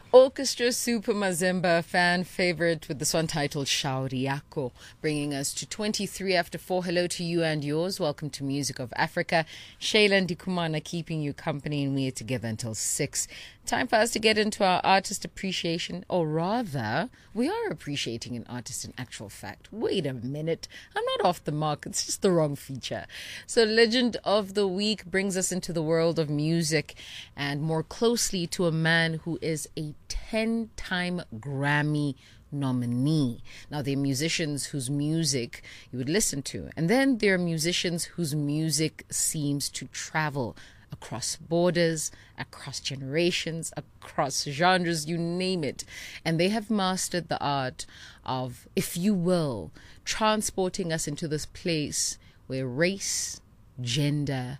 Orchestra Super Mazemba, fan favorite with this one titled Shauri Yako, bringing us to 23 after 4. Hello to you and yours. Welcome to Music of Africa. Shayla and Dikumana keeping you company, and we are together until 6. Time for us to get into our artist appreciation, or rather, we are appreciating an artist in actual fact. Wait a minute, I'm not off the mark, it's just the wrong feature. So Legend of the Week brings us into the world of music, and more closely to a man who is a 10-time Grammy nominee. Now, there are musicians whose music you would listen to, and then there are musicians whose music seems to travel across borders, across generations, across genres, you name it. And they have mastered the art of, if you will, transporting us into this place where race, gender,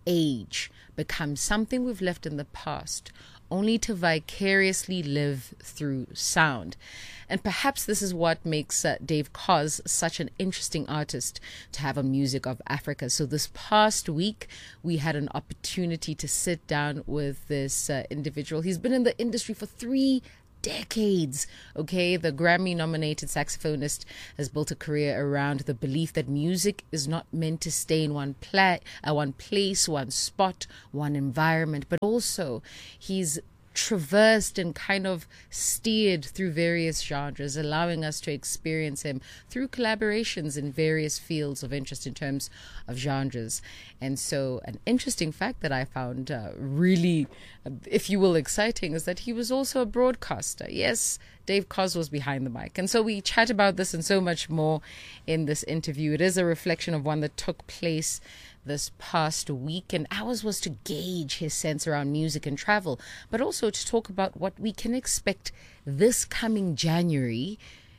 age becomes something we've left in the past, only to vicariously live through sound. And perhaps this is what makes Dave Koz such an interesting artist to have on Music of Africa. So this past week, we had an opportunity to sit down with this individual. He's been in the industry for 3 decades. Okay, the Grammy-nominated saxophonist has built a career around the belief that music is not meant to stay in one place, one spot, one environment, but also he's traversed and kind of steered through various genres, allowing us to experience him through collaborations in various fields of interest in terms of genres. And so an interesting fact that I found really, if you will, exciting is that he was also a broadcaster. Yes, Dave Koz was behind the mic. And so we chat about this and so much more in this interview. It is a reflection of one that took place this past week, and ours was to gauge his sense around music and travel, but also to talk about what we can expect this coming January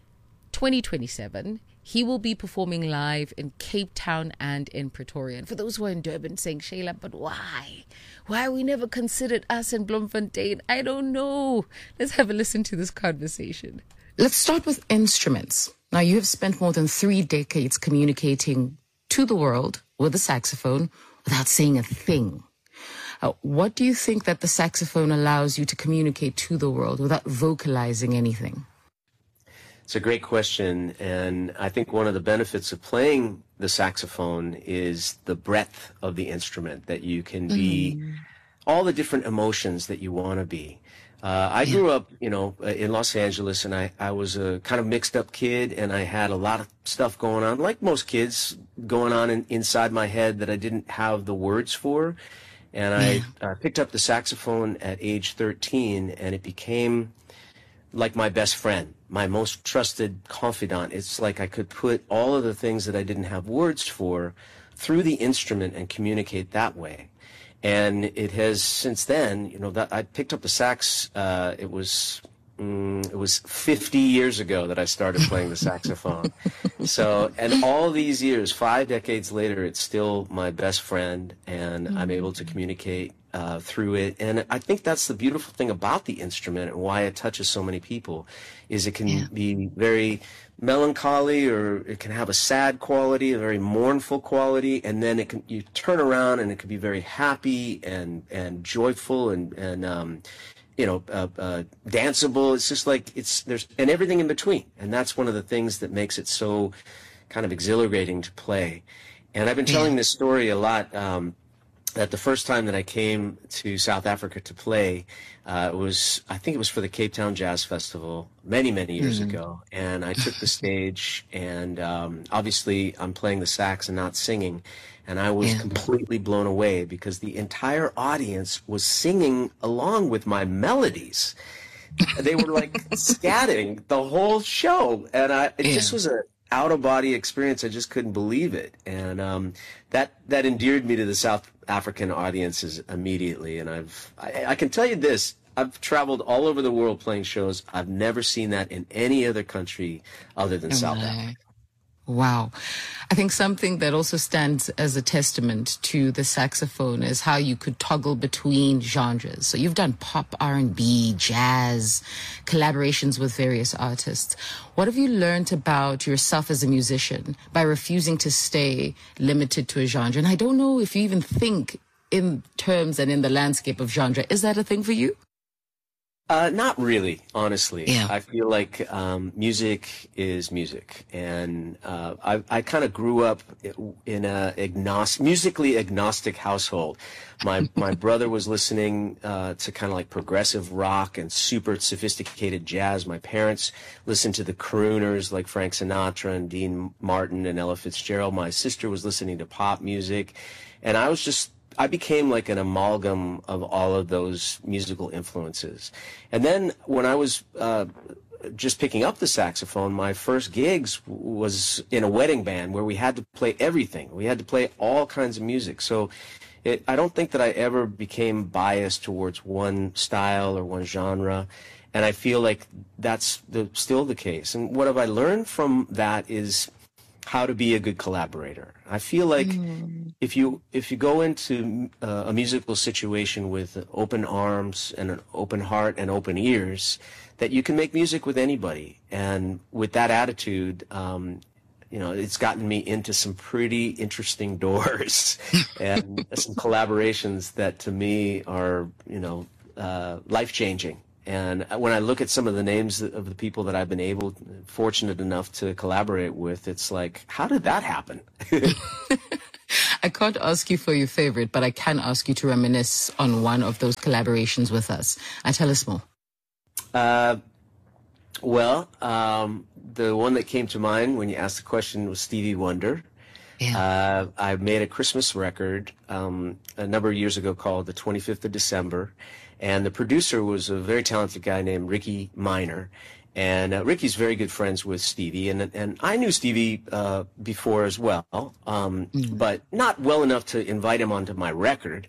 2027. He will be performing live in Cape Town and in Pretoria. And for those who are in Durban saying, Shayla, but why? Why are we never considered us in Bloemfontein? I don't know. Let's have a listen to this conversation. Let's start with instruments. Now, you have spent more than 3 decades communicating to the world with a saxophone without saying a thing. What do you think that the saxophone allows you to communicate to the world without vocalizing anything? It's a great question, and I think one of the benefits of playing the saxophone is the breadth of the instrument, that you can be all the different emotions that you want to be. I grew up, in Los Angeles, and I was a kind of mixed up kid, and I had a lot of stuff going on, like most kids, going on inside my head that I didn't have the words for. And I picked up the saxophone at age 13, and it became like my best friend, my most trusted confidant. It's like I could put all of the things that I didn't have words for through the instrument and communicate that way. And it has since then, that I picked up the sax. It was 50 years ago that I started playing the saxophone. So, and all these years, 5 decades later, it's still my best friend, and I'm able to communicate through it. And I think that's the beautiful thing about the instrument and why it touches so many people, is it can be very melancholy, or it can have a sad quality, a very mournful quality, and then you turn around and it can be very happy and joyful and danceable. It's just like there's everything in between, and that's one of the things that makes it so kind of exhilarating to play. And I've been telling this story a lot. That the first time that I came to South Africa to play, I think it was for the Cape Town Jazz Festival many years ago, and I took the stage, and obviously I'm playing the sax and not singing, and I was completely blown away because the entire audience was singing along with my melodies. They were like scatting the whole show, and it just was a out-of-body experience. I just couldn't believe it, and that endeared me to the South African audiences immediately. And I can tell you this: I've traveled all over the world playing shows. I've never seen that in any other country other than South Africa. Wow. I think something that also stands as a testament to the saxophone is how you could toggle between genres. So you've done pop, R&B, jazz, collaborations with various artists. What have you learned about yourself as a musician by refusing to stay limited to a genre? And I don't know if you even think in terms and in the landscape of genre. Is that a thing for you? Not really, honestly. Yeah. I feel like music is music, and I kind of grew up in a musically agnostic household. My brother was listening to kind of like progressive rock and super sophisticated jazz. My parents listened to the crooners like Frank Sinatra and Dean Martin and Ella Fitzgerald. My sister was listening to pop music, and I became like an amalgam of all of those musical influences. And then when I was just picking up the saxophone, my first gigs was in a wedding band where we had to play everything. We had to play all kinds of music. So I don't think that I ever became biased towards one style or one genre. And I feel like that's still the case. And what have I learned from that is how to be a good collaborator. I feel like if you go into a musical situation with open arms and an open heart and open ears, that you can make music with anybody. And with that attitude, it's gotten me into some pretty interesting doors and some collaborations that to me are, life-changing. And when I look at some of the names of the people that I've been fortunate enough to collaborate with, it's like, how did that happen? I can't ask you for your favorite, but I can ask you to reminisce on one of those collaborations with us. Tell us more. The one that came to mind when you asked the question was Stevie Wonder. Yeah. I made a Christmas record a number of years ago called The 25th of December. And the producer was a very talented guy named Ricky Minor. And Ricky's very good friends with Stevie. And I knew Stevie before as well, but not well enough to invite him onto my record.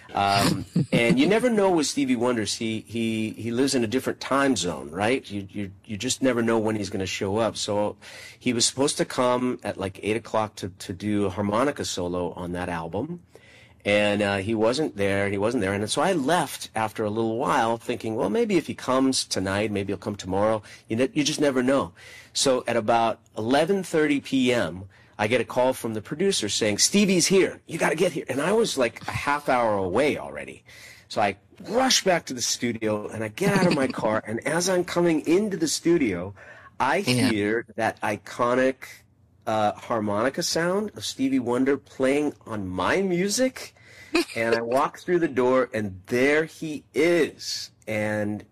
And you never know with Stevie Wonder. He lives in a different time zone, right? You just never know when he's going to show up. So he was supposed to come at like 8 o'clock to do a harmonica solo on that album. And he wasn't there. And so I left after a little while thinking, well, maybe if he comes tonight, maybe he'll come tomorrow. You just never know. So at about 11:30 p.m., I get a call from the producer saying, Stevie's here. You got to get here. And I was like a half hour away already. So I rush back to the studio and I get out of my car. And as I'm coming into the studio, I hear that iconic harmonica sound of Stevie Wonder playing on my music, and I walk through the door and there he is, and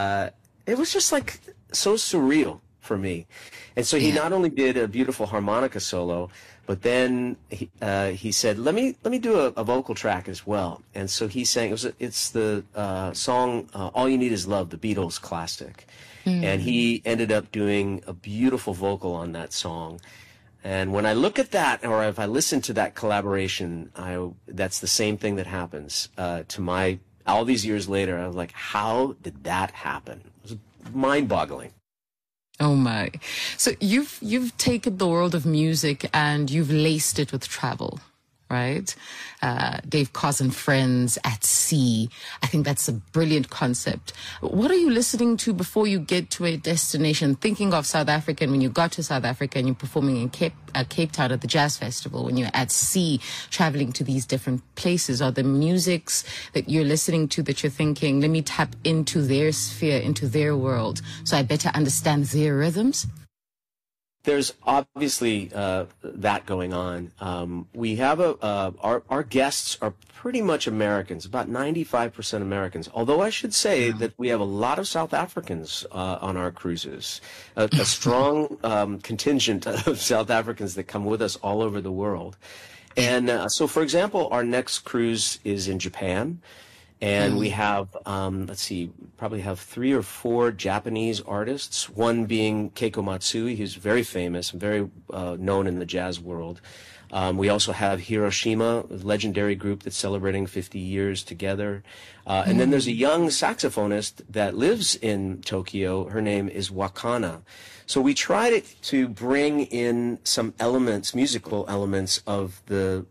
it was just like so surreal for me. And so he not only did a beautiful harmonica solo, but then he said, let me do a vocal track as well. And so he sang, it's the song All You Need Is Love, the Beatles classic. And he ended up doing a beautiful vocal on that song. And when I look at that, or if I listen to that collaboration, that's the same thing that happens to all these years later. I was like, how did that happen? It was mind-boggling. Oh my. So you've taken the world of music and you've laced it with travel, right? Dave Koz and Friends at Sea. I think that's a brilliant concept. What are you listening to before you get to a destination? Thinking of South Africa, and when you got to South Africa and you're performing in Cape Town at the Jazz Festival, when you're at sea, traveling to these different places, are the musics that you're listening to that you're thinking, let me tap into their sphere, into their world, so I better understand their rhythms? There's obviously that going on. We have our guests are pretty much Americans, about 95% Americans. Although I should say that we have a lot of South Africans on our cruises, a strong contingent of South Africans that come with us all over the world. And so, for example, our next cruise is in Japan. And we have, probably have 3 or 4 Japanese artists, one being Keiko Matsui, who's very famous and very known in the jazz world. We also have Hiroshima, a legendary group that's celebrating 50 years together. And then there's a young saxophonist that lives in Tokyo. Her name is Wakana. So we tried to bring in some elements, musical elements of the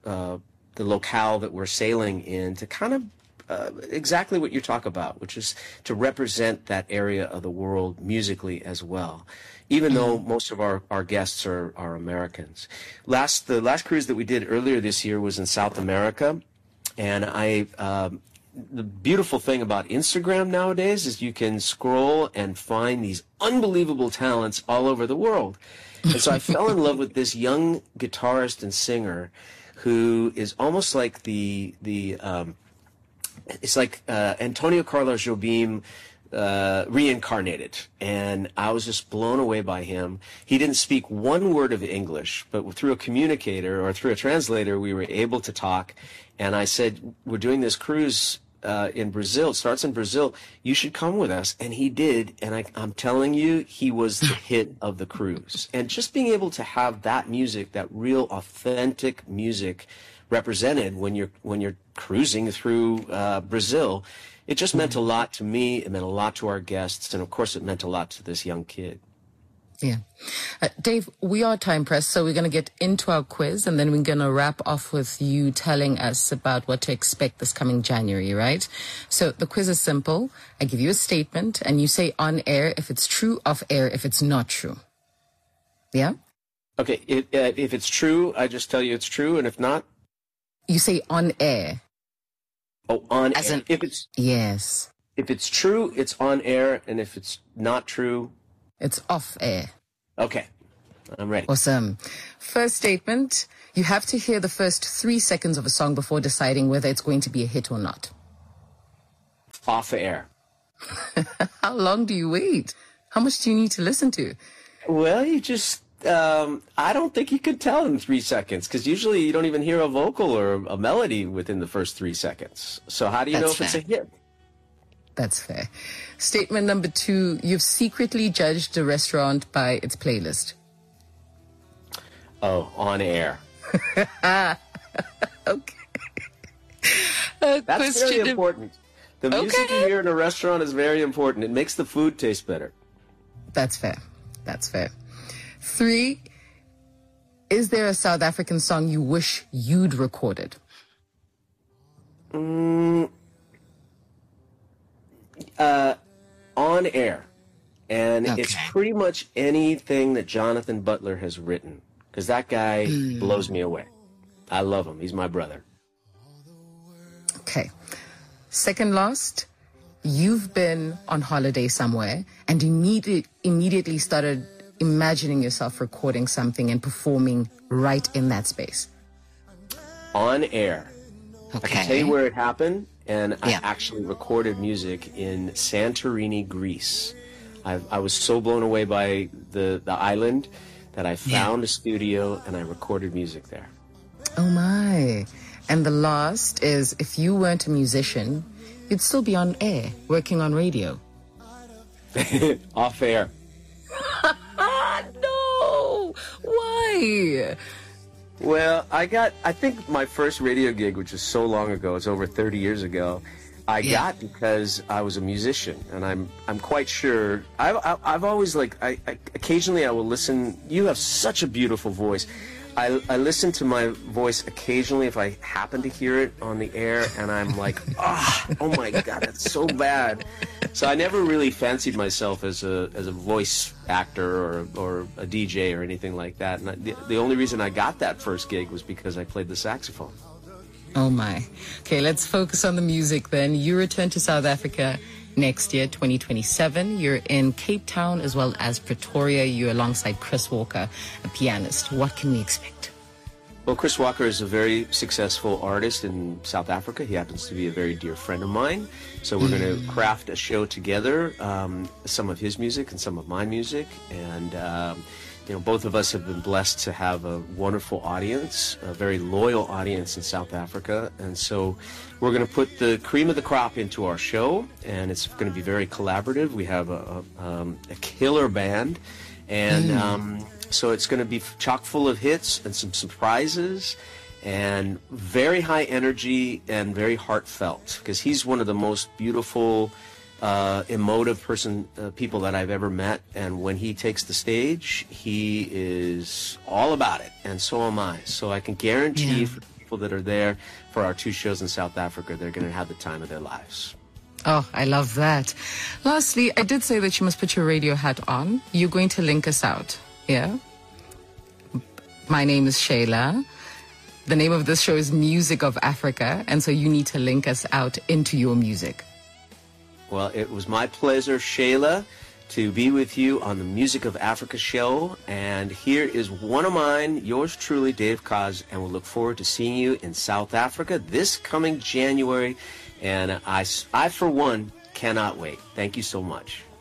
locale that we're sailing in to kind of exactly what you talk about, which is to represent that area of the world musically as well, even though most of our guests are Americans. The last cruise that we did earlier this year was in South America, and I the beautiful thing about Instagram nowadays is you can scroll and find these unbelievable talents all over the world. And so I fell in love with this young guitarist and singer who is almost like it's like Antonio Carlos Jobim reincarnated, and I was just blown away by him. He didn't speak one word of English, but through a communicator or through a translator, we were able to talk. And I said, we're doing this cruise in Brazil. It starts in Brazil. You should come with us. And he did. And I'm telling you, he was the hit of the cruise. And just being able to have that music, that real authentic music represented when you're cruising through Brazil, it just meant a lot to me. It meant a lot to our guests. And of course, it meant a lot to this young kid. Yeah. Dave, we are time pressed, so we're going to get into our quiz, and then we're going to wrap off with you telling us about what to expect this coming January, right? So the quiz is simple. I give you a statement, and you say on air if it's true, off air if it's not true. Yeah? Okay. If it's true, I just tell you it's true, and if not? You say on air. Oh, on air. Yes. If it's true, it's on air, and if it's not true... It's off air. Okay. I'm ready. Awesome. First statement, you have to hear the first 3 seconds of a song before deciding whether it's going to be a hit or not. Off air. How long do you wait? How much do you need to listen to? Well, you just... I don't think you could tell in 3 seconds, because usually you don't even hear a vocal or a melody within the first 3 seconds. So how do you know if it's a hit? That's fair. Statement number 2, you've secretly judged a restaurant by its playlist. Oh, on air. Okay. That's very important. The music you hear in a restaurant is very important. It makes the food taste better. That's fair. That's fair. 3, is there a South African song you wish you'd recorded? On air. And it's pretty much anything that Jonathan Butler has written, because that guy blows me away. I love him. He's my brother. Okay. Second last, you've been on holiday somewhere and immediately started imagining yourself recording something and performing right in that space. On air. Okay. I can tell you where it happened, and I actually recorded music in Santorini, Greece. I was so blown away by the island that I found a studio and I recorded music there. Oh my. And the last is, if you weren't a musician, you'd still be on air, working on radio. Off air. No! Why? Well, I think my first radio gig, which is so long ago, it's over 30 years ago, I got because I was a musician, and I'm quite sure I've always occasionally I will listen. You have such a beautiful voice. I listen to my voice occasionally if I happen to hear it on the air, and I'm like, oh my God, that's so bad. So I never really fancied myself as a voice actor or a DJ or anything like that. And the only reason I got that first gig was because I played the saxophone. Oh my. Okay, let's focus on the music then. You return to South Africa next year, 2027. You're in Cape Town as well as Pretoria. You're alongside Chris Walker, a pianist. What can we expect? Well, Chris Walker is a very successful artist in South Africa. He happens to be a very dear friend of mine. So we're going to craft a show together, some of his music and some of my music. And, both of us have been blessed to have a wonderful audience, a very loyal audience in South Africa. And so we're going to put the cream of the crop into our show, and it's going to be very collaborative. We have a killer band, and so it's going to be chock full of hits and some surprises, and very high energy and very heartfelt, because he's one of the most beautiful, emotive people that I've ever met. And when he takes the stage, he is all about it, and so am I. So I can guarantee for people that are there for our 2 shows in South Africa, they're going to have the time of their lives. Oh, I love that. Lastly, I did say that you must put your radio hat on. You're going to link us out, yeah? My name is Shayla. the name of this show is Music of Africa, and so you need to link us out into your music. Well, it was my pleasure, Shayla, to be with you on the Music of Africa show. And here is one of mine, yours truly, Dave Koz, and we'll look forward to seeing you in South Africa this coming January. And I for one, cannot wait. Thank you so much.